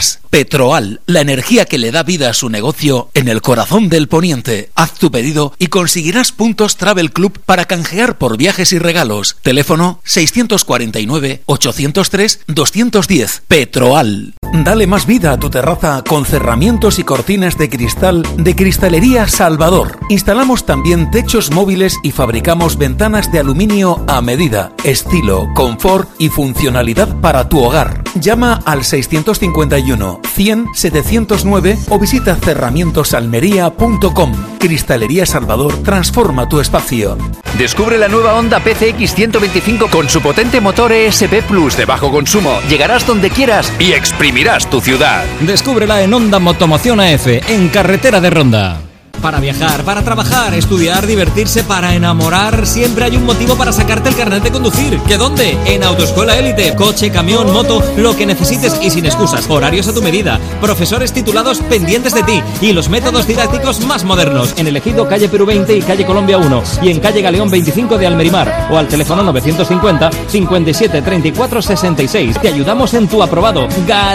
gas. Petroal, la energía que le da vida a su negocio en el corazón del poniente. Haz tu pedido y conseguirás puntos Travel Club para canjear por viajes y regalos. Teléfono 649-803-210. Petroal. Dale más vida a tu terraza con cerramientos y cortinas de cristal de Cristalería Salvador. Instalamos también techos móviles y fabricamos ventanas de aluminio a medida, estilo, confort y funcionalidad para tu hogar. Llama al 651 100 709 o visita cerramientosalmería.com. Cristalería Salvador transforma tu espacio. Descubre la nueva Honda PCX 125 con su potente motor ESP Plus de bajo consumo. Llegarás donde quieras y exprimirás tu ciudad. Descúbrela en Honda Motomoción AF, en carretera de Ronda. Para viajar, para trabajar, estudiar, divertirse, para enamorar, siempre hay un motivo para sacarte el carnet de conducir. ¿Qué dónde? En Autoescuela Élite. Coche, camión, moto, lo que necesites y sin excusas. Horarios a tu medida. Profesores titulados pendientes de ti. Y los métodos didácticos más modernos. En el Ejido, calle Perú 20 y calle Colombia 1. Y en calle Galeón 25 de Almerimar. O al teléfono 950 57 34 66. Te ayudamos en tu aprobado.